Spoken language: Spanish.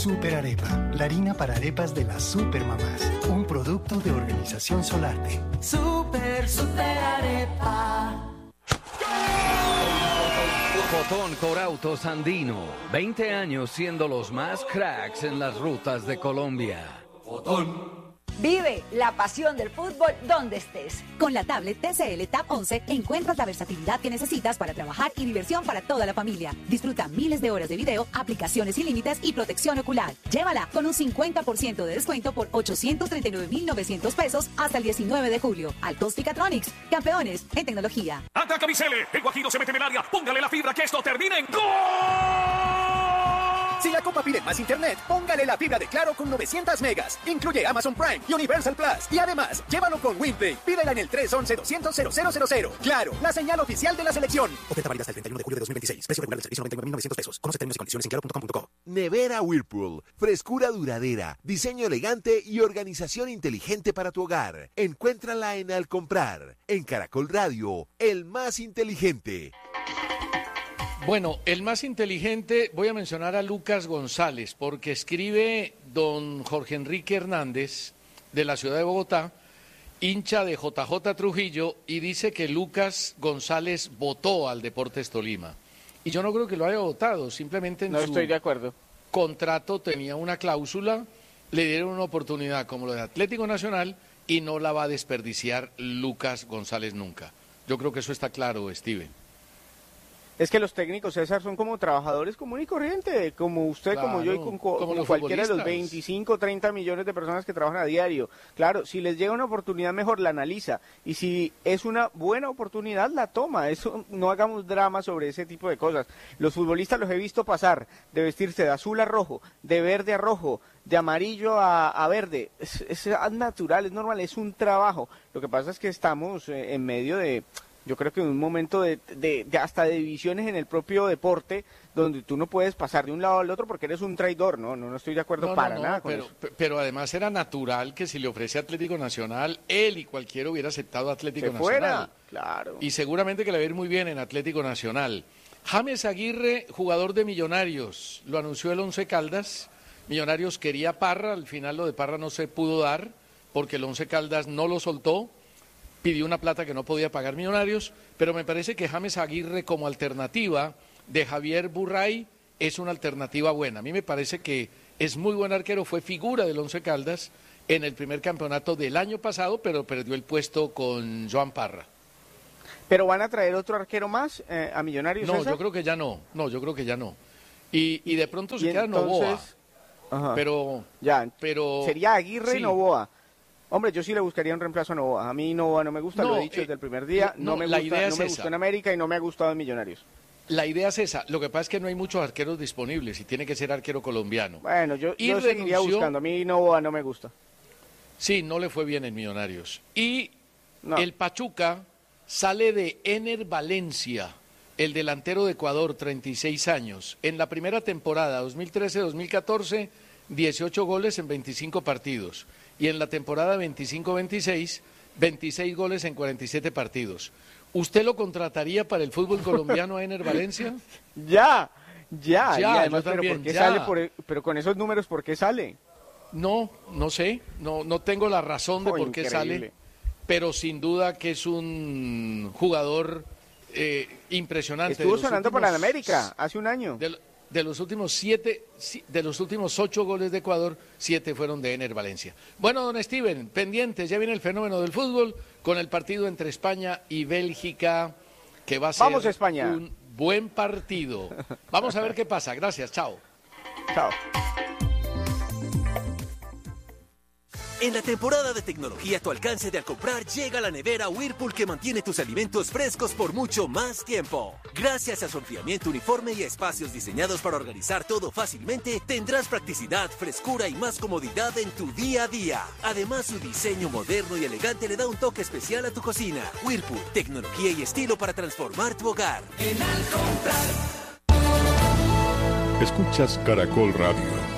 Super Arepa, la harina para arepas de las supermamás. Un producto de Organización Solarte. Super Arepa. Fotón Corautos Andino, 20 años siendo los más cracks en las rutas de Colombia. Fotón. Vive la pasión del fútbol donde estés. Con la tablet TCL Tab 11 encuentras la versatilidad que necesitas para trabajar y diversión para toda la familia. Disfruta miles de horas de video, aplicaciones sin límites y protección ocular. Llévala con un 50% de descuento por 839.900 pesos hasta el 19 de julio. Altos Ficatronics, campeones en tecnología. ¡Ataca Bicele! El Guajiro se mete en el área. Póngale la fibra que esto termine en ¡gol! Si la Copa pide más internet, póngale la fibra de Claro con 900 megas. Incluye Amazon Prime y Universal Plus. Y además, llévalo con WinPay. Pídela en el 311-200-0000. Claro, la señal oficial de la selección. Oferta válida hasta el 31 de julio de 2026. Precio regular del servicio 99.900 pesos. Conoce términos y condiciones en claro.com.co. Nevera Whirlpool. Frescura duradera, diseño elegante y organización inteligente para tu hogar. Encuéntrala en Al Comprar. En Caracol Radio, el más inteligente. Bueno, el más inteligente, voy a mencionar a Lucas González, porque escribe don Jorge Enrique Hernández, de la ciudad de Bogotá, hincha de JJ Trujillo, y dice que Lucas González votó al Deportes Tolima. Y yo no creo que lo haya votado, simplemente en estoy de acuerdo. Contrato tenía una cláusula, le dieron una oportunidad como lo de Atlético Nacional, y no la va a desperdiciar Lucas González nunca. Yo creo que eso está claro, Steven. Es que los técnicos, César, son como trabajadores común y corriente, como usted, claro, como yo y como cualquiera de los 25, 30 millones de personas que trabajan a diario. Claro, si les llega una oportunidad mejor, la analiza. Y si es una buena oportunidad, la toma. Eso, no hagamos drama sobre ese tipo de cosas. Los futbolistas los he visto pasar de vestirse de azul a rojo, de verde a rojo, de amarillo a verde. Es natural, es normal, es un trabajo. Lo que pasa es que estamos en medio de... Yo creo que en un momento de hasta de divisiones en el propio deporte, donde tú no puedes pasar de un lado al otro porque eres un traidor, no estoy de acuerdo nada con eso. Pero además era natural que si le ofrece Atlético Nacional, él y cualquiera hubiera aceptado Atlético Nacional. Fuera, claro. Y seguramente que le va a ir muy bien en Atlético James Aguirre, jugador de Millonarios, lo anunció el Once Caldas. Millonarios quería Parra, al final lo de Parra no se pudo dar porque el Once Caldas no lo soltó. Pidió una plata que no podía pagar Millonarios, pero me parece que James Aguirre como alternativa de Javier Burray es una alternativa buena. A mí me parece que es muy buen arquero, fue figura del Once Caldas en el primer campeonato del año pasado, pero perdió el puesto con Joan Parra. ¿Pero van a traer otro arquero más a Millonarios? No, César? yo creo que ya no. Y de pronto se queda Novoa. Ajá. Pero sería Aguirre sí. Y Novoa. Hombre, yo sí le buscaría un reemplazo a Novoa. A mí Novoa no me gusta, lo he dicho desde el primer día. No me gustó en América y no me ha gustado en Millonarios. La idea es esa. Lo que pasa es que no hay muchos arqueros disponibles y tiene que ser arquero colombiano. Bueno, yo seguiría buscando. A mí Novoa no me gusta. Sí, no le fue bien en Millonarios. Y el Pachuca sale de Ener Valencia, el delantero de Ecuador, 36 años. En la primera temporada, 2013-2014, 18 goles en 25 partidos. Y en la temporada 25-26, 26 goles en 47 partidos. ¿Usted lo contrataría para el fútbol colombiano a Ener Valencia? Ya. Y además, yo también, pero con esos números, ¿por qué sale? No sé, no tengo la razón de por qué sale, pero sin duda que es un jugador impresionante. Estuvo sonando para el América hace un año. De los últimos 8 goles de Ecuador, 7 fueron de Ener Valencia. Bueno, don Steven, pendientes, ya viene el fenómeno del fútbol con el partido entre España y Bélgica, que va a ser un buen partido. Vamos a ver qué pasa. Gracias, chao. Chao. En la temporada de tecnología a tu alcance de Al Comprar llega la nevera Whirlpool que mantiene tus alimentos frescos por mucho más tiempo. Gracias a su enfriamiento uniforme y a espacios diseñados para organizar todo fácilmente, tendrás practicidad, frescura y más comodidad en tu día a día. Además, su diseño moderno y elegante le da un toque especial a tu cocina. Whirlpool, tecnología y estilo para transformar tu hogar. En Al Comprar. Escuchas Caracol Radio.